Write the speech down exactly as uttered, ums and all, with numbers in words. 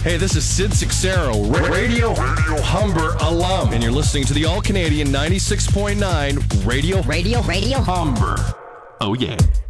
Hey, this is Sid Sixero, Ra- Radio, Radio Humber alum, and you're listening to the All-Canadian ninety-six point nine Radio, Radio, Radio Humber. Oh, yeah.